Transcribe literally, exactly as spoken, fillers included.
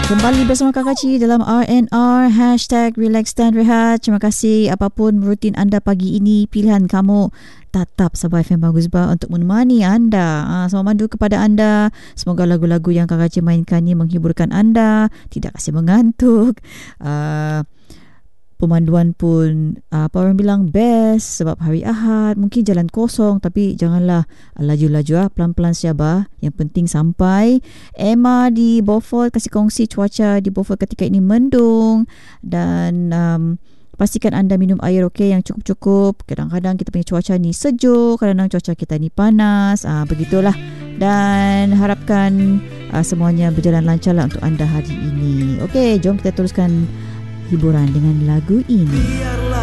Kembali bersama Kakak Ci dalam R and R Hashtag Relax dan Rehat. Terima kasih apapun rutin anda pagi ini. Pilihan kamu tetap Sabah F M Bagus Bah untuk menemani anda. Ha, selamat mandu kepada anda. Semoga lagu-lagu yang Kakak Ci mainkan ni menghiburkan anda, tidak kasih mengantuk. Uh, Pemanduan pun apa orang bilang best sebab hari Ahad, mungkin jalan kosong tapi janganlah laju-laju ah, pelan-pelan siabah. Yang penting sampai. Emma di Beaufort kasih kongsi cuaca di Beaufort ketika ini mendung dan um, pastikan anda minum air okey yang cukup-cukup. Kadang-kadang kita punya cuaca ni sejuk, kadang-kadang cuaca kita ni panas. Ah, begitulah. Dan harapkan uh, semuanya berjalan lancarlah untuk anda hari ini. Okey, jom kita teruskan hiburan dengan lagu ini.